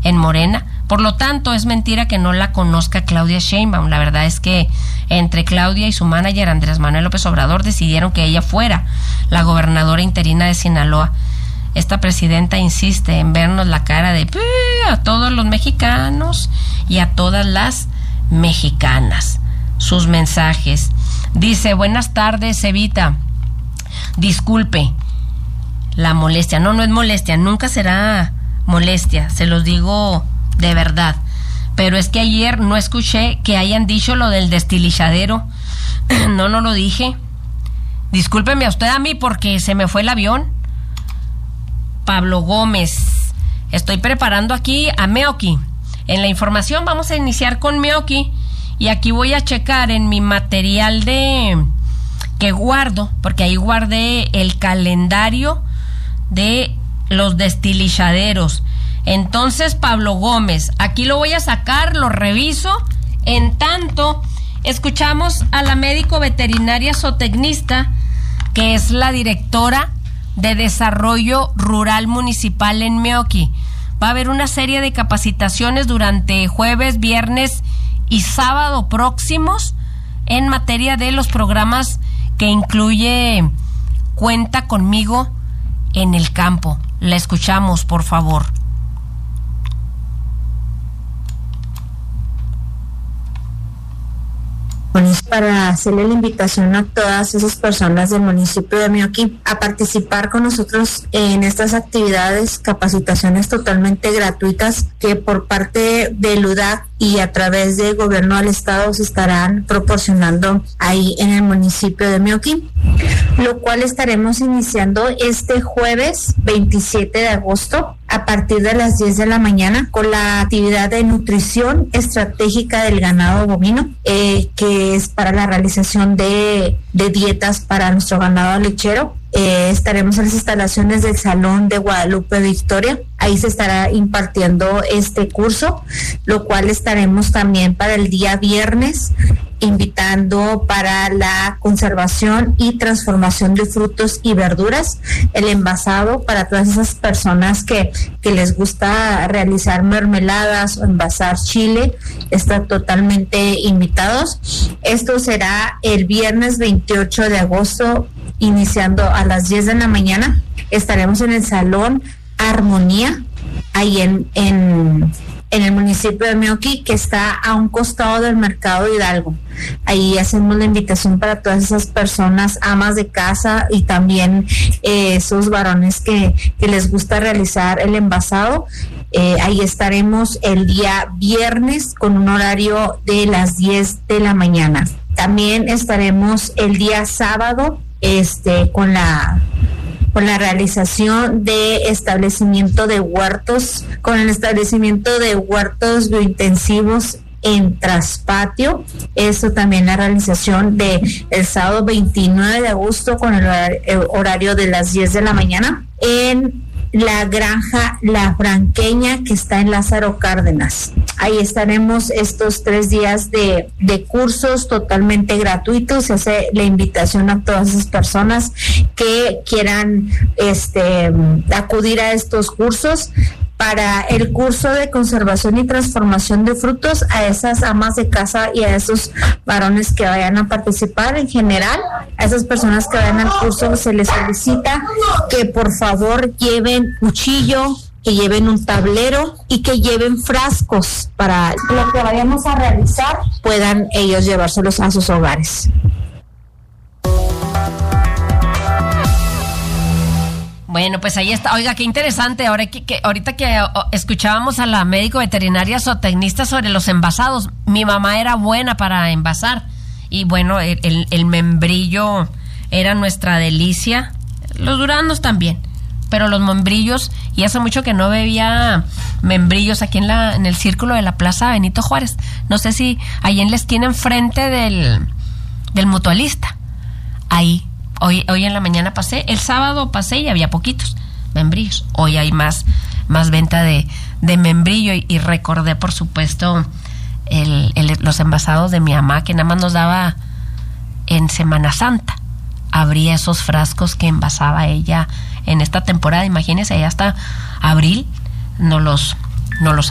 en Morena. Por lo tanto, es mentira que no la conozca Claudia Sheinbaum. La verdad es que entre Claudia y su manager Andrés Manuel López Obrador decidieron que ella fuera la gobernadora interina de Sinaloa. Esta presidenta insiste en vernos la cara de a todos los mexicanos y a todas las mexicanas. Sus mensajes. Dice: buenas tardes, Evita. Disculpe la molestia. No es molestia, nunca será molestia, se los digo de verdad. Pero es que ayer no escuché que hayan dicho lo del destilizadero. No lo dije. Discúlpeme a usted a mí porque se me fue el avión. Pablo Gómez. Estoy preparando aquí a Meoki. En la información vamos a iniciar con Meoki. Y aquí voy a checar en mi material que guardo, porque ahí guardé el calendario de los destilizaderos. Entonces, Pablo Gómez, aquí lo voy a sacar, lo reviso. En tanto, escuchamos a la médico veterinaria zootecnista, que es la directora de Desarrollo Rural Municipal en Meoki. Va a haber una serie de capacitaciones durante jueves, viernes y sábado próximos en materia de los programas que incluye Cuenta Conmigo en el Campo. La escuchamos, por favor. Para hacerle la invitación a todas esas personas del municipio de Meoki a participar con nosotros en estas actividades, capacitaciones totalmente gratuitas que por parte del UDAC y a través del gobierno del estado se estarán proporcionando ahí en el municipio de Meoki, lo cual estaremos iniciando este jueves 27 de agosto a partir de las 10 de la mañana con la actividad de nutrición estratégica del ganado bovino, que es para la realización de dietas para nuestro ganado lechero. Estaremos en las instalaciones del Salón de Guadalupe Victoria. Ahí se estará impartiendo este curso, lo cual estaremos también para el día viernes invitando para la conservación y transformación de frutos y verduras, el envasado para todas esas personas que les gusta realizar mermeladas o envasar chile, están totalmente invitados. Esto será el viernes 28 de agosto, iniciando a las 10 de la mañana. Estaremos en el Salón Armonía, ahí en el municipio de Meoki, que está a un costado del Mercado Hidalgo. Ahí hacemos la invitación para todas esas personas, amas de casa y también esos varones que les gusta realizar el envasado. Ahí estaremos el día viernes con un horario de las 10 de la mañana. También estaremos el día sábado con la realización de establecimiento de huertos, con el establecimiento de huertos biointensivos en Traspatio. Esto también la realización de el sábado 29 de agosto con el horario de las 10 de la mañana en la granja La Franqueña, que está en Lázaro Cárdenas. Ahí estaremos estos 3 días de cursos totalmente gratuitos. Se hace la invitación a todas esas personas que quieran acudir a estos cursos. Para el curso de conservación y transformación de frutos, a esas amas de casa y a esos varones que vayan a participar en general, a esas personas que vayan al curso, se les solicita que por favor lleven cuchillo, que lleven un tablero y que lleven frascos para lo que vayamos a realizar, puedan ellos llevárselos a sus hogares. Bueno, pues ahí está. Oiga, qué interesante. Ahorita que escuchábamos a la médico veterinaria zootecnista sobre los envasados. Mi mamá era buena para envasar. Y bueno, el membrillo era nuestra delicia. Los duraznos también. Pero los membrillos, y hace mucho que no bebía membrillos aquí en el círculo de la Plaza Benito Juárez. No sé si ahí en la esquina enfrente del mutualista. Ahí. Hoy en la mañana pasé, el sábado pasé y había poquitos membrillos. Hoy hay más venta de membrillo y recordé, por supuesto, los envasados de mi mamá, que nada más nos daba en Semana Santa. Abría esos frascos que envasaba ella en esta temporada. Imagínense, allá hasta abril no los